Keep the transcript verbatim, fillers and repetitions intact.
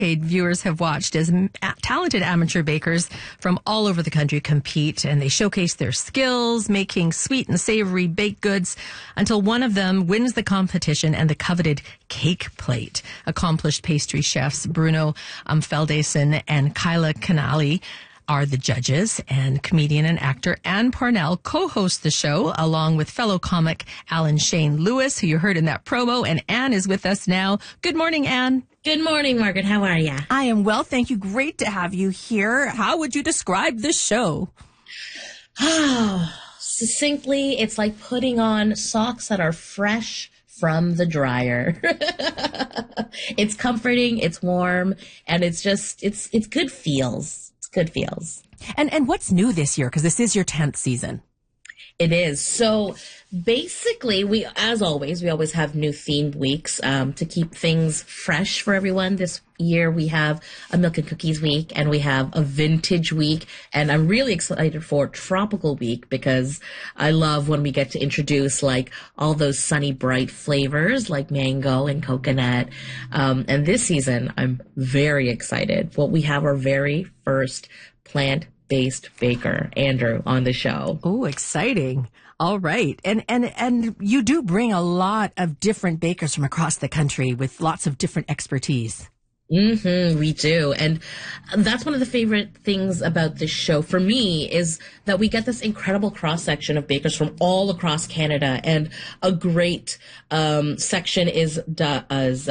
Viewers have watched as m- talented amateur bakers from all over the country compete, and they showcase their skills making sweet and savory baked goods until one of them wins the competition and the coveted cake plate. Accomplished pastry chefs Bruno um, Feldesen and Kyla Canali are the judges, and comedian and actor Anne Parnell co-hosts the show along with fellow comic Alan Shane Lewis, who you heard in that promo, and Anne is with us now. Good morning, Anne. Good morning, Margaret. How are you? I am well, thank you. Great to have you here. How would you describe this show? Oh, succinctly, it's like putting on socks that are fresh from the dryer. It's comforting, it's warm, and it's just, it's it's good feels. It's good feels. And and what's new this year? Because this is your tenth season. It is. So basically, we, as always, we always have new themed weeks um, to keep things fresh for everyone. This year we have a Milk and Cookies week, and we have a Vintage week, and I'm really excited for Tropical week because I love when we get to introduce like all those sunny, bright flavors like mango and coconut. Um, and this season, I'm very excited. What we have our very first plant-based baker, Andrew, on the show. Oh, exciting. All right. And, and, and you do bring a lot of different bakers from across the country with lots of different expertise. Mm-hmm, we do. And that's one of the favorite things about this show for me is that we get this incredible cross-section of bakers from all across Canada. And a great um, section is, uh, is